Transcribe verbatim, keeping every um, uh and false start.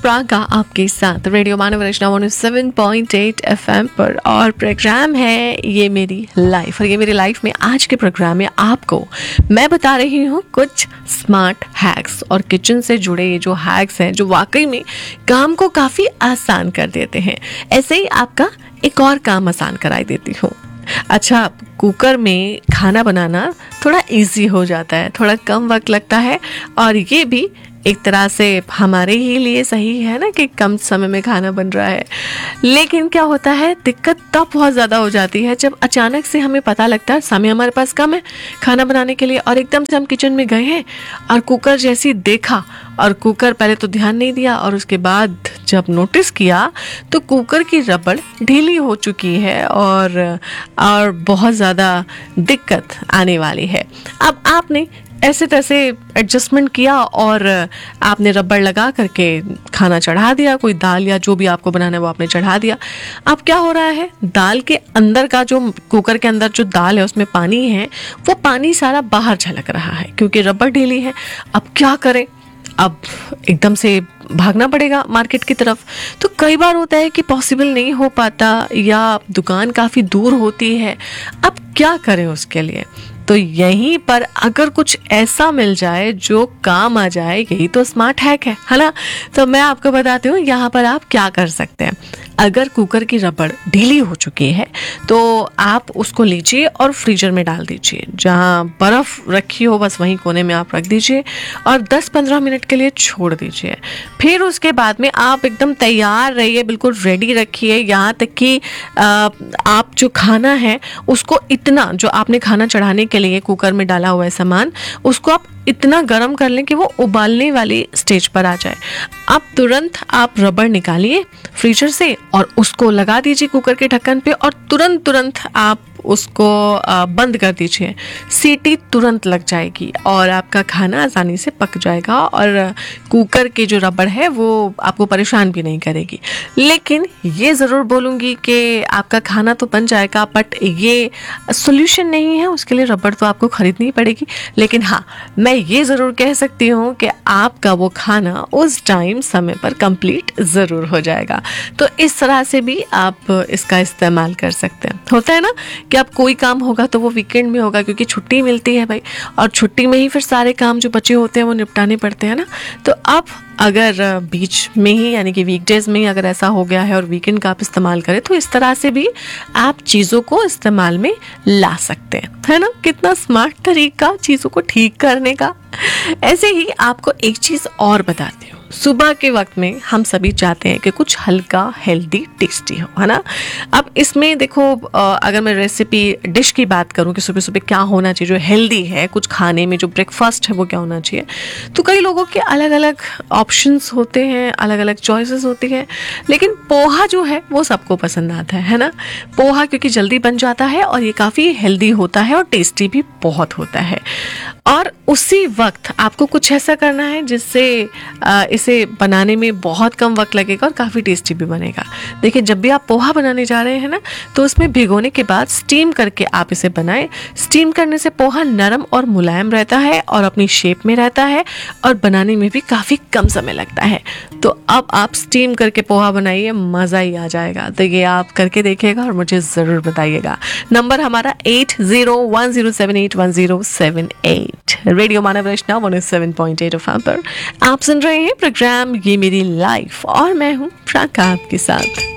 प्रागा आपके साथ रेडियो मानव रचना one seven point eight FM पर, और प्रोग्राम है ये मेरी लाइफ। और ये मेरी लाइफ में आज के प्रोग्राम में आपको मैं बता रही हूँ कुछ स्मार्ट हैक्स, और किचन से जुड़े ये जो हैक्स हैं जो वाकई में काम को काफ़ी आसान कर देते हैं। ऐसे ही आपका एक और काम आसान कराई देती हूँ। अच्छा, कुकर में खाना बनाना थोड़ा इजी हो जाता है, थोड़ा कम वक्त लगता है, और ये भी एक तरह से हमारे ही लिए सही है ना कि कम समय में खाना बन रहा है। लेकिन क्या होता है, दिक्कत तब बहुत ज़्यादा हो जाती है जब अचानक से हमें पता लगता है समय हमारे पास कम है खाना बनाने के लिए, और एकदम से हम किचन में गए हैं और कुकर जैसी देखा, और कुकर पहले तो ध्यान नहीं दिया, और उसके बाद जब नोटिस किया तो कुकर की रबड़ ढीली हो चुकी है और और बहुत ज़्यादा दिक्कत आने वाली है। अब आपने ऐसे तैसे एडजस्टमेंट किया और आपने रबड़ लगा करके खाना चढ़ा दिया, कोई दाल या जो भी आपको बनाना है वो आपने चढ़ा दिया। अब क्या हो रहा है, दाल के अंदर का जो कुकर के अंदर जो दाल है उसमें पानी है, वो पानी सारा बाहर झलक रहा है क्योंकि रबड़ ढीली है। अब क्या करें, अब एकदम से भागना पड़ेगा मार्केट की तरफ। तो कई बार होता है कि पॉसिबल नहीं हो पाता या दुकान काफ़ी दूर होती है। अब क्या करें उसके लिए, तो यहीं पर अगर कुछ ऐसा मिल जाए जो काम आ जाए, यही तो स्मार्ट हैक है है ना। तो मैं आपको बताती हूँ यहाँ पर आप क्या कर सकते हैं। अगर कुकर की रबड़ ढीली हो चुकी है तो आप उसको लीजिए और फ्रीजर में डाल दीजिए, जहाँ बर्फ़ रखी हो बस वहीं कोने में आप रख दीजिए और दस पंद्रह मिनट के लिए छोड़ दीजिए। फिर उसके बाद में आप एकदम तैयार रहिए, बिल्कुल रेडी रखिए, यहाँ तक कि आप जो खाना है उसको इतना, जो आपने खाना चढ़ाने के लिए कुकर में डाला हुआ है सामान, उसको आप इतना गर्म कर लें कि वो उबालने वाली स्टेज पर आ जाए। अब तुरंत आप रबड़ निकालिए फ्रीजर से और उसको लगा दीजिए कुकर के ढक्कन पे, और तुरंत तुरंत आप उसको बंद कर दीजिए। सीटी तुरंत लग जाएगी और आपका खाना आसानी से पक जाएगा, और कुकर की जो रबड़ है वो आपको परेशान भी नहीं करेगी। लेकिन ये ज़रूर बोलूँगी कि आपका खाना तो बन जाएगा, बट ये सोल्यूशन नहीं है, उसके लिए रबड़ तो आपको ख़रीदनी पड़ेगी। लेकिन हाँ, मैं ये ज़रूर कह सकती हूँ कि आपका वो खाना उस टाइम समय पर कंप्लीट ज़रूर हो जाएगा। तो इस तरह से भी आप इसका इस्तेमाल कर सकते हैं। होता है ना कि अब कोई काम होगा तो वो वीकेंड में होगा क्योंकि छुट्टी मिलती है भाई, और छुट्टी में ही फिर सारे काम जो बचे होते हैं वो निपटाने पड़ते हैं ना। तो अब अगर बीच में ही यानी कि वीकडेज में ही अगर ऐसा हो गया है और वीकेंड का आप इस्तेमाल करें, तो इस तरह से भी आप चीज़ों को इस्तेमाल में ला सकते हैं, है ना। कितना स्मार्ट तरीका चीज़ों को ठीक करने का। ऐसे ही आपको एक चीज़ और बताती हूँ। सुबह के वक्त में हम सभी चाहते हैं कि कुछ हल्का, हेल्दी, टेस्टी हो, है ना। अब इसमें देखो, अगर मैं रेसिपी डिश की बात करूं कि सुबह सुबह क्या होना चाहिए जो हेल्दी है, कुछ खाने में जो ब्रेकफास्ट है वो क्या होना चाहिए, तो कई लोगों के अलग अलग ऑप्शंस होते हैं, अलग अलग चॉइसेस होती हैं। लेकिन पोहा जो है वो सबको पसंद आता है है ना। पोहा क्योंकि जल्दी बन जाता है और ये काफ़ी हेल्दी होता है और टेस्टी भी बहुत होता है। और उसी वक्त आपको कुछ ऐसा करना है जिससे इसे बनाने में बहुत कम वक्त लगेगा और काफ़ी टेस्टी भी बनेगा। देखिए, जब भी आप पोहा बनाने जा रहे हैं ना, तो उसमें भिगोने के बाद स्टीम करके आप इसे बनाएं। स्टीम करने से पोहा नरम और मुलायम रहता है और अपनी शेप में रहता है, और बनाने में भी काफ़ी कम समय लगता है। तो अब आप स्टीम करके पोहा बनाइए, मज़ा ही आ जाएगा। तो ये आप करके देखिएगा और मुझे ज़रूर बताइएगा। नंबर हमारा eight zero one zero seven eight one zero seven eight. Radio मानव रचना one seven point eight FM पर आप सुन रहे हैं प्रोग्राम ये मेरी लाइफ, और मैं हूँ प्राका आपके साथ।